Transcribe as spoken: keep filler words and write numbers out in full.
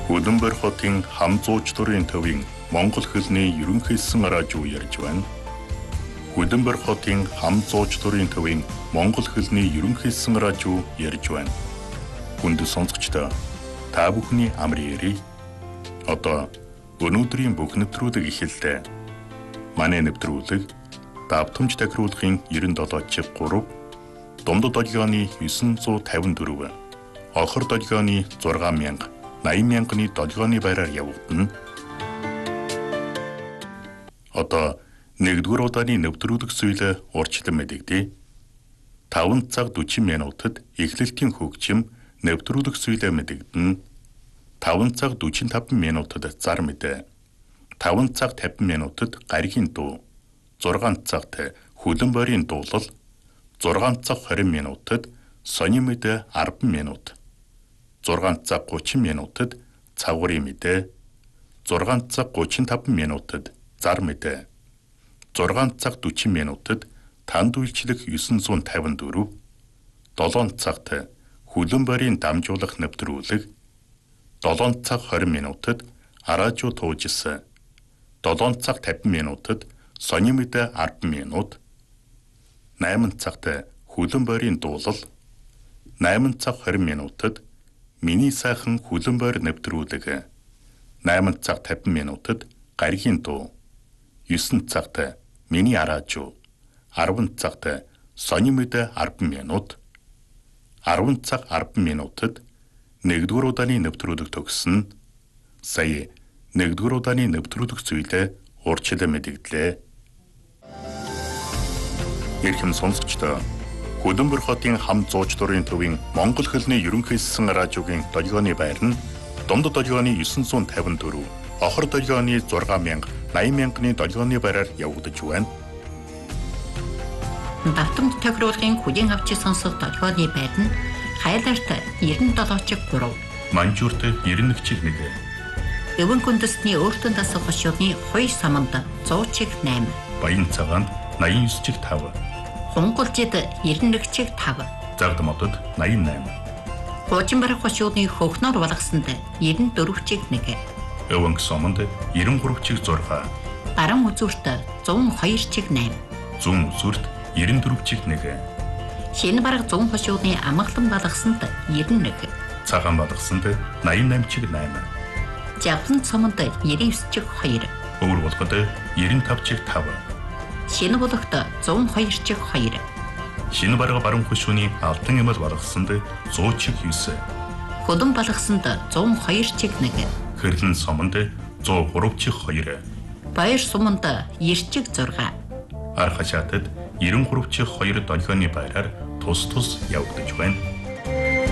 Хөдөнбөр хотын хам зуучлалын төвийн Монгол хэлний ерөнхийсэн радио ярьж байна. Хөдөнбөр хотын хам зуучлалын төвийн Монгол хэлний ерөнхийсэн радио ярьж байна. Хүнд сонсогчдоо та бүхний амар ярий. Одоо өнөөдрийн бүх нэвтрүүлэг эхэллээ. Манай нэвтрүүлэг давтамж тахируулахын девяносто семь три, дундад долгионы девятьсот пятьдесят четыре, охор долгионы шесть мянга, восемьдесят мянганы долгионы байраар явагдана. Одоо нэгдүгээр удааны нэвтрүүлэг зүйлээ урьдчилан мэдэгдээ. таван цаг сорок минутад эхлэлтийн хөгжим нэвтрүүлэг зүйлээ мэдэгдэнэ. таван цаг сорок пять минутад зар мэдээ. таван цаг пятьдесят минутад гаригийн дуу. зургаан цагт хөлбөмбөрийн дуулал. зургаан цаг двадцать минутад сони мэдээ десять минут. зургаан цаг тридцать минутад цагуурын мэдээ. зургаан цаг тридцать пять минутад зар мэдээ. зургаан цаг сорок минутад танд үйлчлэх девятьсот пятьдесят четыре. долоон цагт хөлбөмбөрийн дамжуулах нэвтрүүлэг. долоон цаг двадцать минутад аражуу туужсан. долоон цаг пятьдесят минутад сони мэдээ десять минут. восемь цагт хөлбөмбөрийн дуулал. восемь цаг двадцать минутад миний сайхан хөлбөмбөр нэвтрүүлэг. восемь цаг пятьдесят минутад гаригийн дуу. девять цагт миний аражуу. десять цагт сони мэдээ десять минут. десять цаг десять минутад нэгдүгээр удааны нэвтрүүлэг төгснө. Сая нэгдүгээр удааны нэвтрүүлэг зүйлээ урьдчилан мэдэгдлээ. Эрхэм сонсогчдоо Хөдөнбөр хотын хам зуучлалын төвийн Монгол хэлний ерөнхийсэн радиогийн долгионы байр нь дундад долгионы девятьсот пятьдесят четыре, охор долгионы шесть мянга, восемьдесят мянганы долгионы байраар явагдаж байна. Давтамж тохируулгын хүлээн авч сонсох долгионы байр нь Хайлаарт девяносто семь три, Манжуурт девяносто один, Өвөн күндэсний өөртөө дасах хошууны хоёр саманд сто восемь, Баян цагаанд восемьдесят девять, Хунгалжид девяносто пять, Загдамодод восемьдесят восемь, Хуужинбар хошууны хөхнөр болгосонд девяносто один, Өвөн сомонд девяносто три, Баран үзүүрт сто два восемь, Зүүн үзүүрт девяносто один, Шинэ бараг зүүн хошууны амгалан болгосонд девяносто один, Цагаан болгосонд восемьдесят восемь, Жавхан цомонд девяносто два, Өвөр болгод девяносто пять, Шинэ булагт сто двадцать два, Шинэ бараг баруун хошууны алтан эмэл болгосонд сто девять, Хөдөн болгосонд сто двадцать один, Хэрлэн сомонд сто тридцать два, Баяр суманд девяносто шесть, Ар хашаатад девяносто три долгионы байраар тус тус явагдаж байна.